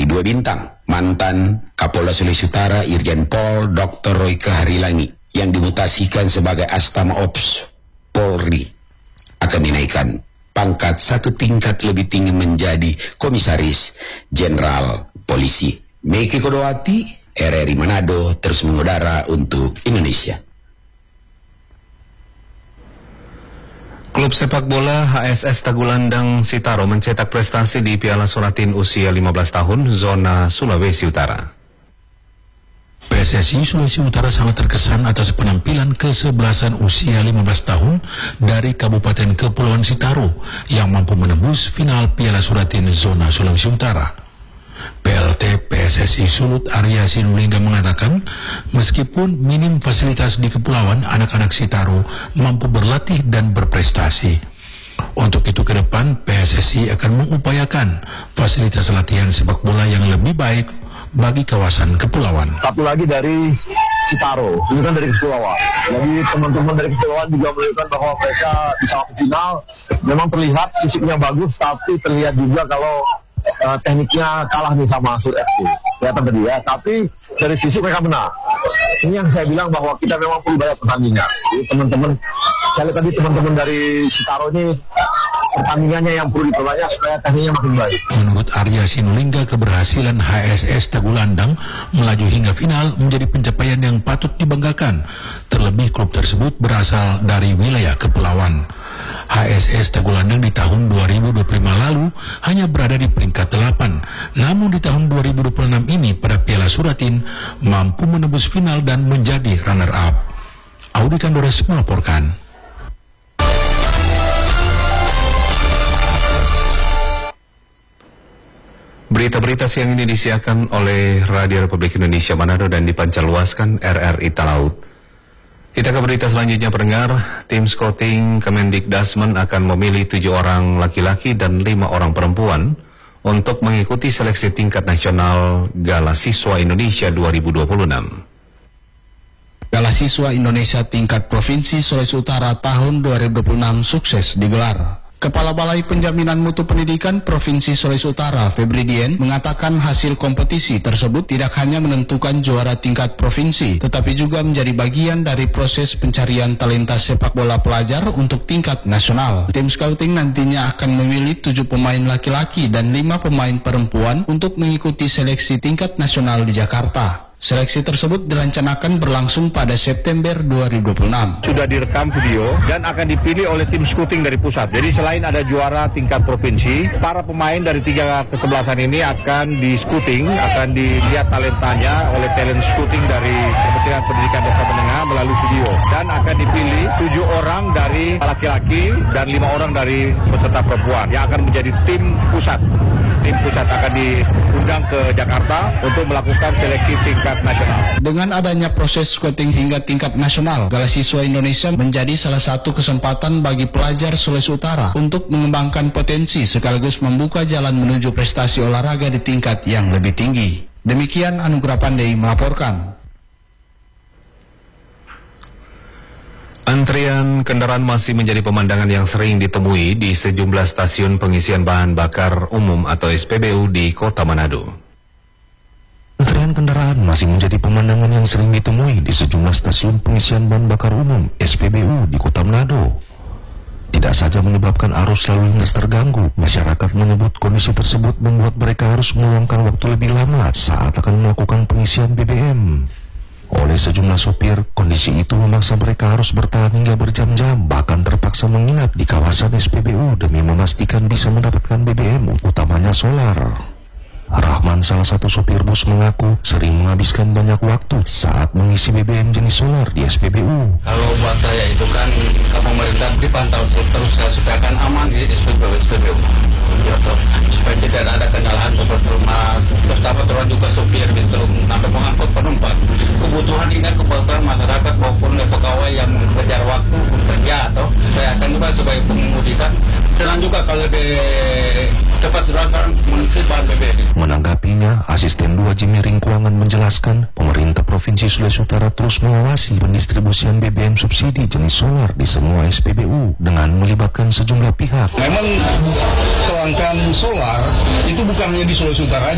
2 bintang, mantan Kapolda Sulawesi Utara Irjen Pol Dr. Royke Harilangi yang dimutasikan sebagai Astama Ops Polri akan dinaikkan pangkat 1 tingkat lebih tinggi menjadi Komisaris Jenderal Polisi. Meki Kodowati, RRI Manado, terus mengudara untuk Indonesia. Klub sepak bola HSS Tagulandang Sitaro mencetak prestasi di Piala Suratin usia 15 tahun zona Sulawesi Utara. PSSI Sulawesi Utara sangat terkesan atas penampilan ke-11an usia 15 tahun dari Kabupaten Kepulauan Sitaro yang mampu menembus final Piala Suratin zona Sulawesi Utara. PLT PSSI Sulut Arya Sinulinga mengatakan, meskipun minim fasilitas di kepulauan, anak-anak Sitaro mampu berlatih dan berprestasi. Untuk itu ke depan, PSSI akan mengupayakan fasilitas latihan sepak bola yang lebih baik bagi kawasan kepulauan. Satu lagi dari Sitaro, ini kan dari kepulauan. Jadi teman-teman dari kepulauan juga menunjukkan bahwa mereka bisa ke final. Memang terlihat fisiknya bagus, tapi terlihat juga kalau tekniknya kalah nih sama Sur FC. Kelihatan tadi ya, tapi dari fisik mereka benar. Ini yang saya bilang bahwa kita memang perlu banyak pertandingan. Jadi teman-teman, saya lihat tadi teman-teman dari Sitaro ini pertandingannya yang perlu diperbanyak supaya tekniknya makin baik. Menurut Arya Sinulinga, keberhasilan HSS Tagulandang melaju hingga final menjadi pencapaian yang patut dibanggakan. Terlebih klub tersebut berasal dari wilayah kepulauan. HSS Tagulandang di tahun 2025 lalu hanya berada di peringkat 8. Namun di tahun 2026 ini pada Piala Suratin mampu menembus final dan menjadi runner-up. Audi Kandores melaporkan. Berita-berita siang ini disiarkan oleh Radio Republik Indonesia Manado dan dipancarluaskan RRI Talaut. Kita ke berita selanjutnya, pendengar. Tim scouting Kemendikdasmen akan memilih 7 orang laki-laki dan 5 orang perempuan untuk mengikuti seleksi tingkat nasional Gala Siswa Indonesia 2026. Gala Siswa Indonesia tingkat Provinsi Sulawesi Utara tahun 2026 sukses digelar. Kepala Balai Penjaminan Mutu Pendidikan Provinsi Sulawesi Utara, Febri Dien, mengatakan hasil kompetisi tersebut tidak hanya menentukan juara tingkat provinsi, tetapi juga menjadi bagian dari proses pencarian talenta sepak bola pelajar untuk tingkat nasional. Tim scouting nantinya akan memilih 7 pemain laki-laki dan 5 pemain perempuan untuk mengikuti seleksi tingkat nasional di Jakarta. Seleksi tersebut direncanakan berlangsung pada September 2026. Sudah direkam video dan akan dipilih oleh tim scouting dari pusat. Jadi selain ada juara tingkat provinsi, para pemain dari 3 kesebelasan ini akan di scouting, akan dilihat talentanya oleh talent scouting dari Kementerian Pendidikan Dasar Menengah melalui video. Dan akan dipilih 7 orang dari laki-laki dan 5 orang dari peserta perempuan yang akan menjadi tim pusat. Tim pusat akan diundang ke Jakarta untuk melakukan seleksi tingkat nasional. Dengan adanya proses scouting hingga tingkat nasional, Gala Siswa Indonesia menjadi salah satu kesempatan bagi pelajar Sulawesi Utara untuk mengembangkan potensi sekaligus membuka jalan menuju prestasi olahraga di tingkat yang lebih tinggi. Demikian Anugrah Pandey melaporkan. Antrian kendaraan masih menjadi pemandangan yang sering ditemui di sejumlah stasiun pengisian bahan bakar umum atau SPBU di Kota Manado. Antrian kendaraan masih menjadi pemandangan yang sering ditemui di sejumlah stasiun pengisian bahan bakar umum SPBU di Kota Manado. Tidak saja menyebabkan arus lalu lintas terganggu, masyarakat menyebut kondisi tersebut membuat mereka harus meluangkan waktu lebih lama saat akan melakukan pengisian BBM. Oleh sejumlah sopir, kondisi itu memaksa mereka harus bertahan hingga berjam-jam, bahkan terpaksa menginap di kawasan SPBU demi memastikan bisa mendapatkan BBM, utamanya solar. Rahman, salah satu sopir bus, mengaku sering menghabiskan banyak waktu saat mengisi BBM jenis solar di SPBU. Kalau buat saya itu kan ke pemerintah dipantau terus supaya kan aman di SPBU. Supaya tidak ada kendala seperti terutama turun juga sopir gitu, sampai mengangkut penumpang. Kebutuhan ini kebutuhan masyarakat maupun pegawai yang mengejar waktu bekerja atau saya akan juga sebagai pengemudi kan senang juga kalau cepat dilakukan mengisi bahan BBM. Menanggapinya, Asisten 2 Jimmy Ringkuangan menjelaskan pemerintah Provinsi Sulawesi Utara terus mengawasi pendistribusian BBM subsidi jenis solar di semua SPBU dengan melibatkan sejumlah pihak. Memang kelangkaan solar itu bukan hanya di Sulawesi Utara